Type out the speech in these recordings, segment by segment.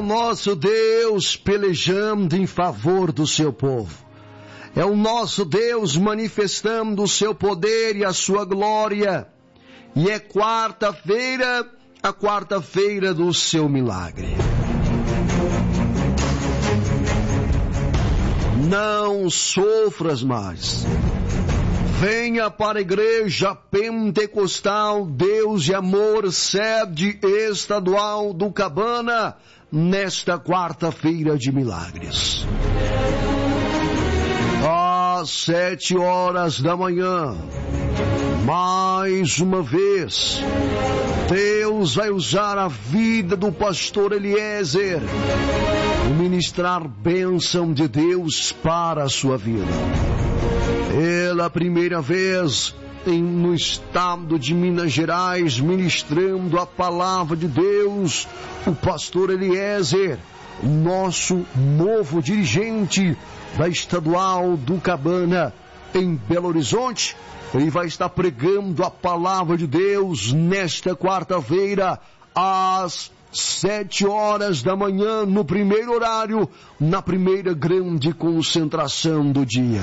nosso Deus pelejando em favor do seu povo. É o nosso Deus manifestando o seu poder e a sua glória. E é quarta-feira, a quarta-feira do seu milagre. Não sofras mais. Venha para a igreja pentecostal Deus de Amor, sede estadual do Cabana, nesta quarta-feira de milagres. Às 7 horas da manhã, mais uma vez, Deus vai usar a vida do pastor Eliezer e ministrar bênção de Deus para a sua vida. Pela primeira vez no estado de Minas Gerais, ministrando a palavra de Deus, o pastor Eliezer, nosso novo dirigente da estadual do Cabana, em Belo Horizonte. Ele vai estar pregando a palavra de Deus nesta quarta-feira, às 7 horas da manhã, no primeiro horário, na primeira grande concentração do dia.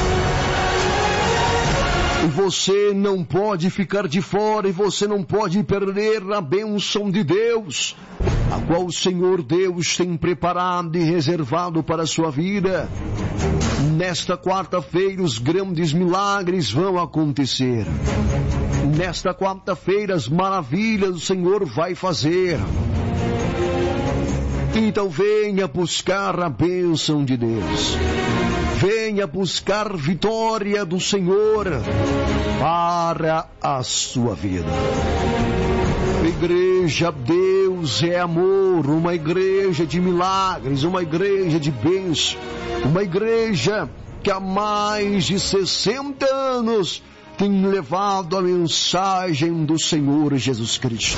E você não pode ficar de fora, e você não pode perder a bênção de Deus, a qual o Senhor Deus tem preparado e reservado para a sua vida. Nesta quarta-feira, os grandes milagres vão acontecer. Nesta quarta-feira, as maravilhas do Senhor vai fazer. Então venha buscar a bênção de Deus. Venha buscar vitória do Senhor para a sua vida. Igreja Deus é amor, uma igreja de milagres, uma igreja de bênção, uma igreja que há mais de 60 anos tem levado a mensagem do Senhor Jesus Cristo.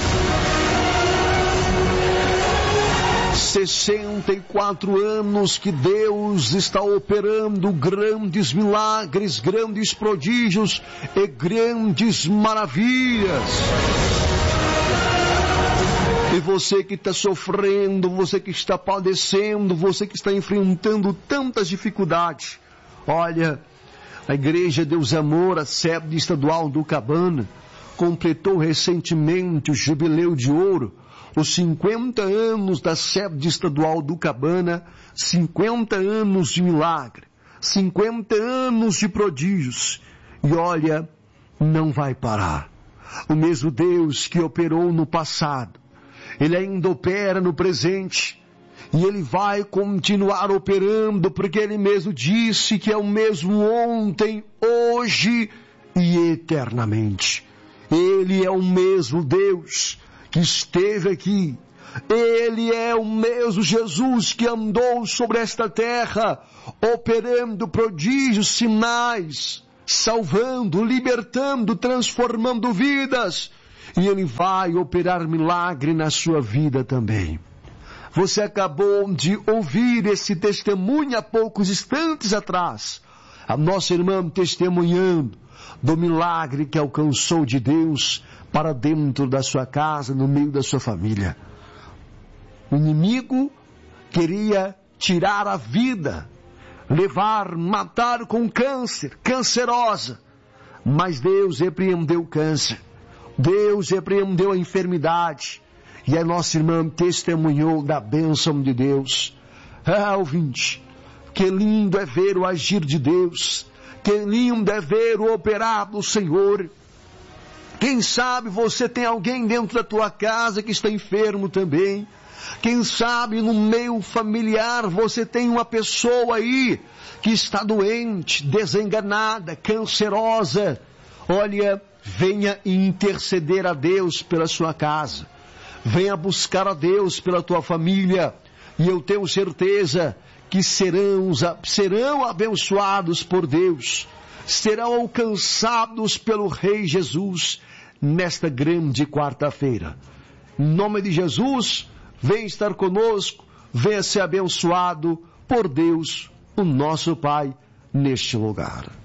64 anos que Deus está operando grandes milagres, grandes prodígios e grandes maravilhas. E você que está sofrendo, você que está padecendo, você que está enfrentando tantas dificuldades, olha, a Igreja Deus Amor, a sede estadual do Cabana, completou recentemente o Jubileu de Ouro, os 50 anos da sede estadual do Cabana, 50 anos de milagre, 50 anos de prodígios. E olha, não vai parar. O mesmo Deus que operou no passado, Ele ainda opera no presente. E Ele vai continuar operando, porque Ele mesmo disse que é o mesmo ontem, hoje e eternamente. Ele é o mesmo Deus que esteve aqui. Ele é o mesmo Jesus que andou sobre esta terra, operando prodígios, sinais, salvando, libertando, transformando vidas. E Ele vai operar milagre na sua vida também. Você acabou de ouvir esse testemunho há poucos instantes atrás. A nossa irmã testemunhando do milagre que alcançou de Deus para dentro da sua casa, no meio da sua família. O inimigo queria tirar a vida, levar, matar com câncer, cancerosa. Mas Deus repreendeu o câncer. Deus repreendeu a enfermidade. E a nossa irmã testemunhou da bênção de Deus. Ah, ouvinte, que lindo é ver o agir de Deus. Que lindo é ver o operar do Senhor. Quem sabe você tem alguém dentro da tua casa que está enfermo também. Quem sabe no meio familiar você tem uma pessoa aí que está doente, desenganada, cancerosa. Olha, venha interceder a Deus pela sua casa. Venha buscar a Deus pela tua família. E eu tenho certeza que serão abençoados por Deus. Serão alcançados pelo Rei Jesus nesta grande quarta-feira. Em nome de Jesus, vem estar conosco, venha ser abençoado por Deus, o nosso Pai, neste lugar.